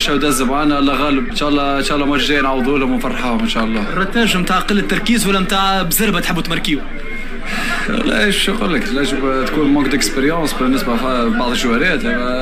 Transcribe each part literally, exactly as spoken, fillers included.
برشا ودز معنا، الله غالب ان شاء الله. ان شاء الله الماتش الجاي نعوضوا لهم ونفرحوهم ان شاء الله. الرتاج نتاع قله التركيز ولا نتاع بزربه تحبوا تمركيو؟ لا ايش نقول لك، لازم تكون مونك ديكسبيريونس بالنسبه لبعض الجوارات.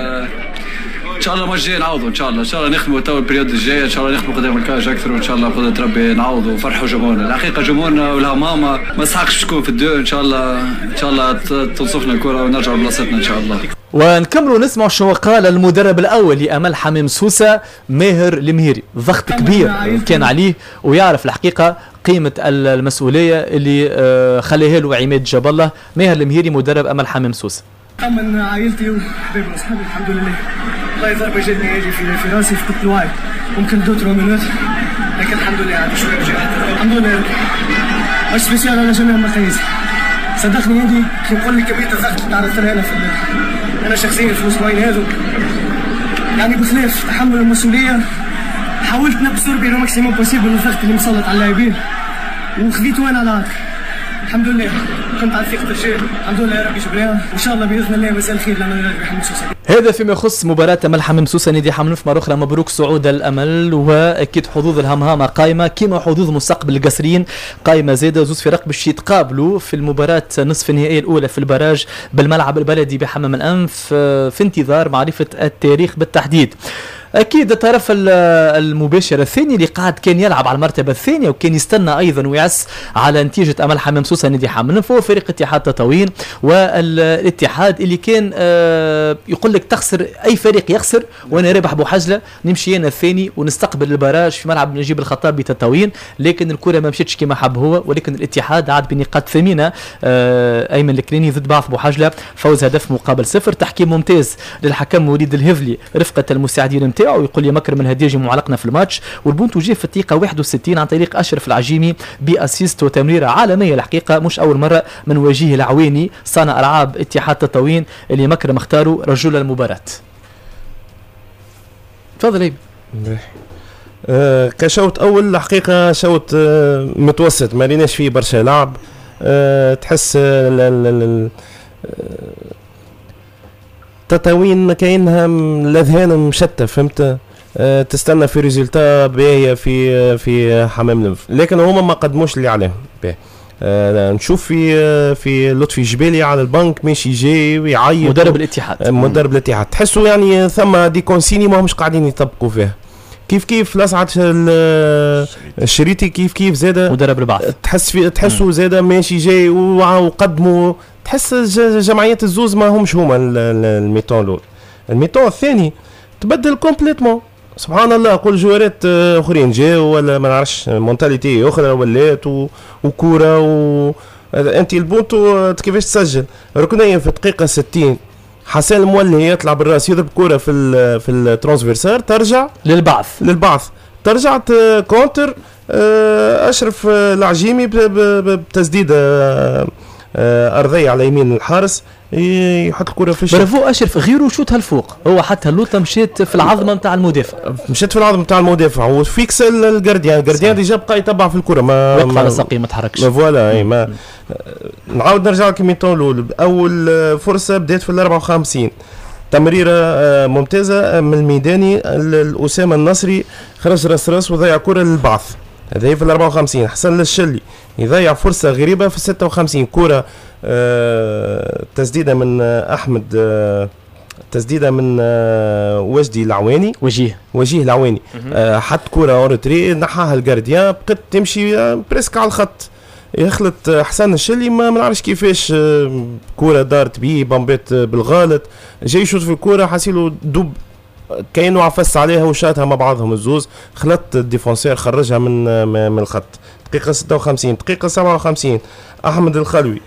ان شاء الله الماتش الجاي نعوضوا ان شاء الله. ان شاء الله نخدموا تو البريود الجايه، ان شاء الله نخدموا قدام الكاج اكثر، وان شاء الله بقدرة ربي نعوضوا ونفرحوا جمهورنا. الحقيقه جمهورنا والهمامه ما يسحقش تكون في الدور. ان شاء الله ان شاء الله تنصفنا الكره ونرجعوا لبلاصتنا ان شاء الله. ونكملوا نسمع شو قال المدرب الاول لامل حميم سوسه ماهر المهيري. ضغط كبير كان عليه ويعرف الحقيقه قيمه المسؤوليه اللي خليها له عماد جاب الله. ماهر المهيري مدرب امل حميم سوسه. طمن عائلتي وحبايبي واصحابي الحمد لله. والله ضربه جاتني هذه في في راسي فقدت الوعي ممكن دو ترو مينوت، لكن الحمد لله عاد شويه رجعت الحمد لله. مش سبيسيال على جميع المقاييس صدقني. هذه كي نقول لك كميه الضغط اللي تعرضت لها انا في انا شخصيا في الاسبوعين هذو، يعني بخلاف تحمل المسؤوليه حاولت نبصر بين الماكسيموم بوسيبل الضغط اللي مسلط على اللاعبين وخذيته انا على عاتقي الحمد لله. كنت على ثقة الشيء الحمد لله يا ربي جبران، وان شاء الله باذن الله مساء الخير لما نلعب حميم سوسه. هذا فيما يخص مباراة أمل حميم سوسه نادي حمنوف. مرة أخرى مبروك صعود الأمل، وأكيد حظوظ الهمهامة قائمة كما حظوظ مستقبل القصريين قائمة زادة. زوز فرق باش يتقابلوا في المباراة نصف النهائي الأولى في البراج بالملعب البلدي بحمام الأنف في انتظار معرفة التاريخ بالتحديد. أكيد الطرف المباشر الثاني اللي قاعد كان يلعب على المرتبة الثانية وكان يستنى أيضا ويعس على نتيجة أمل حميم سوسه نادي حمنوف هو فريق اتحاد تطاوين. والاتحاد اللي كان يقول لك تخسر أي فريق يخسر وأنا رابح بوحجلة نمشي أنا الثاني ونستقبل البراج في ملعب نجيب الخطابي تطاوين، لكن الكرة ما مشيتش كما حب هو. ولكن الاتحاد عاد بنقاط ثمينة. أيمن الكريني ضد بعض بوحجلة فوز هدف مقابل صفر. تحكيم ممتاز للحكم وليد الهذلي رفقة المساعدين نتاعو. ويقول لي مكرم الهديجي معلقنا في الماتش. والبونت وجيه في الدقيقة واحد وستين عن طريق أشرف العجيمي بأسيست وتمريرة عالمية الحقيقة، مش أول مرة من وجيه العويني صانع ألعاب اتحاد تطاوين اللي مكرم اختاروا رجل المباراة. تفضل ايمن. آه كشوط أول الحقيقة شوط آه متوسط ما ليناش فيه برشا لعب. آه تحس آه تطاوين كأنها الأذهان مشتة فهمت. أه تستنى في ريزلتا باهية في في حمام الأنف، لكن هما ما قدموش اللي عليهم. أه نشوف في في لطفي جبالي على البنك ماشي جاي ويعيط مدرب الاتحاد. مدرب الاتحاد تحسوا يعني ثم دي كونسيني ما همش قاعدين يطبقوا فيها. كيف كيف لسعد الشريطي كيف كيف زاده مدرب البعث تحس في تحسوا زاده ماشي جاي وقدموا. تحس جمعيات الزوز ما همش هما الميتون الاول. الميتون الثاني تبدل كومبليتمون سبحان الله. كل جوارات اخرين جاوا ولا ما نعرفش مونتاليتي اخرى ولات وكوره و انت البونتو كيفاش تسجل ركنيه في الدقيقه ستين حسن المولي يطلع بالراس يضرب كوره في ال في الترانسفيرسار ترجع للبعث للبعث ترجع كونتر. اشرف العجيمي بتسديده ارضيه على يمين الحارس يحط الكره في الشوط. برافو اشرف غيره شوتها الفوق هو حتى اللوطه مشيت في العظمه نتاع المدافع مشيت في العظمه نتاع المدافع وفيكس الجارديان الجارديان ديجا بقى يتبع في الكره ما وقف على ساقي ما تحركش. فوالا اي ما نعاود نرجع لكيميتون الاول. اول فرصه بدات في الأربعة وخمسين تمريره ممتازه من الميداني الاسامه النصري خرج راس راس وضيع كره للبعث. هذا في الأربعة وخمسين. حسن الشلي يضيع فرصة غريبة في الستة وخمسين كرة آه تسديدة من آه أحمد آه تسديدة من آه وجدي العواني وجيه وجيه العواني آه حط كرة اورتري نحاها الجارديان بقت تمشي آه بريسك على الخط يخلط آه حسن الشلي ما نعرفش كيفاش آه كرة دارت بيه بامبيت آه بالغلط جاي يشوط في الكرة حسيلو دب كأنه عفس عليها وشاتها مع بعضهم الزوز خلط الديفونسير خرجها من من الخط. دقيقة ستة وخمسين دقيقة سبعة وخمسين أحمد الخلوي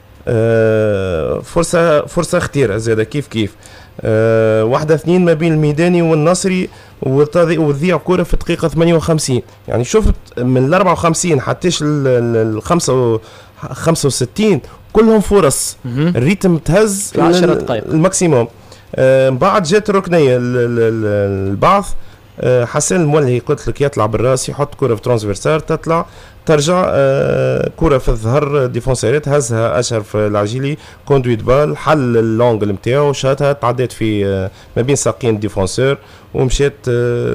أه فرصة فرصة اختيار زيادة كيف كيف أه واحدة اثنين ما بين الميداني والنصري وتضيع كرة في دقيقة ثمانية وخمسين. يعني شفت من الأربعة وخمسين حتىش الخمسة خمسة وستين كلهم فرص الريتم تهز الماكسيموم. آه بعد جات ركنيه البعث آه حسن المولي قلت لك يطلع بالراس يحط كره في ترانسفيرسار تطلع ترجع آه كره في الظهر ديفونسيرات هزها اشرف العجيلي كوندويت بال حل اللونجل نتاعو شاتها تعديت في آه ما بين ساقين ديفونسور ومشات آه